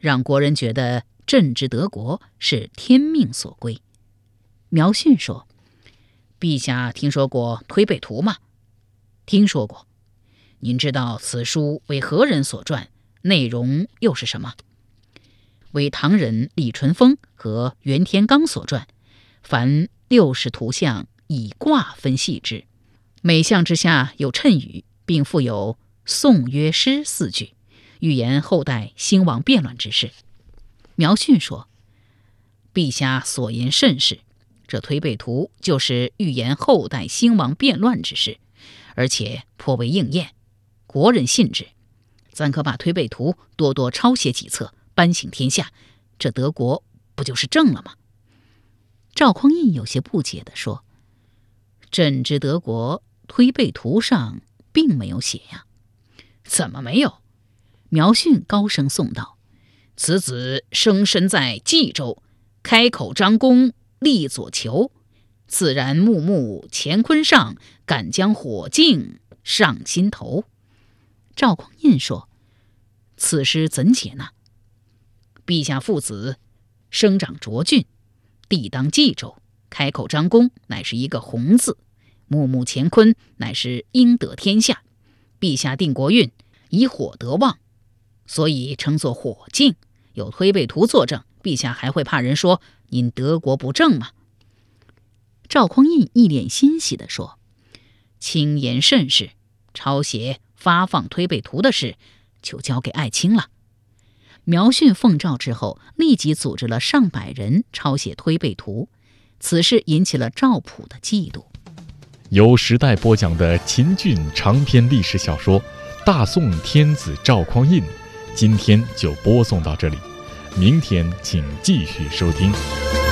让国人觉得朕之德国是天命所归。苗训说：“陛下听说过推背图吗？”“听说过。”“您知道此书为何人所撰，内容又是什么？”“为唐人李淳风和袁天罡所撰，凡60图像，以卦分析之，每项之下有谶语，并附有颂约诗4句，预言后代兴亡变乱之事。”苗训说：“陛下所言甚是，这推背图就是预言后代兴亡变乱之事，而且颇为应验，国人信之。咱可把推背图多多抄写几册，颁行天下，这德国不就是正了吗？”赵匡胤有些不解地说：“朕之德国推背图上并没有写呀。”“怎么没有？”苗训高声颂道：“此子生身在冀州，开口张弓立左球，自然木木乾坤上，敢将火镜上心头。”赵匡胤说：“此诗怎解呢？”“陛下父子生长卓郡，地当冀州，开口张弓乃是一个宏字，木木乾坤乃是应得天下。陛下定国运，以火得旺，所以称作火镜。有推背图作证，陛下还会怕人说您德国不正吗？”赵匡胤一脸欣喜地说：“卿言甚是，抄写发放推背图的事就交给爱卿了。”苗训奉诏之后，立即组织了上百人抄写推背图，此事引起了赵普的嫉妒。 由时代播讲的秦俊长篇历史小说《大宋天子赵匡胤》，今天就播送到这里，明天请继续收听。